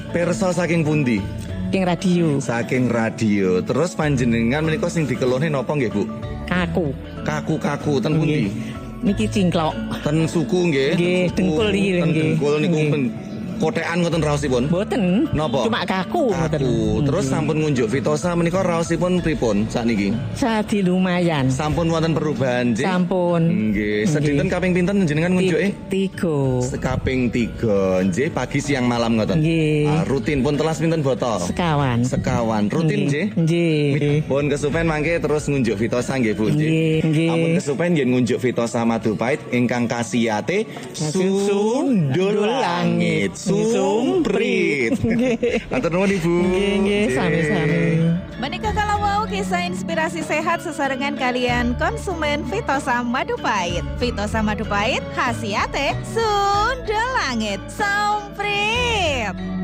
Perso saking pundi? King radio. Saking radio. Terus panjenengan menika sing dikelone napa nggih, Bu? Kaku. Kaku-kaku ten pundi? Niki cingklok. Ten suku nggih. Nggih, Suku. dengkul iki Ten nggih. dengkul niku Nggih. kotekan ngoten raosipun. Mboten. Napa? Cuma kaku ngoten. Kaku. Terus sampun ngunjuk Vitosa menika raosipun pripun sakniki? Sadi lumayan. Sampun wonten perubahan nggih. Sampun. Nggih, sedinten kaping pinten jenengan ngunjuke? 3. Sekaping 3 nggih, pagi siang malam ngoten. Nggih. Rutin pun telas pinten botol? Sekawan. Sekawan. Rutin nggih. Nggih. Pun kesupen mangke terus ngunjuk Vitosa nggih Bu nggih. Nggih. Ampun kesupen yen ngunjuk Vitosa madu pahit ingkang kasiyate sundul langit sumprit. Matur nuwun Ibu. Nggih, sami-sami. Menika kalau mau kisah inspirasi sehat sesarengan kalian konsumen Vitosa Madu Pahit. Vitosa Madu Pahit khasiate sundel langit sumprit.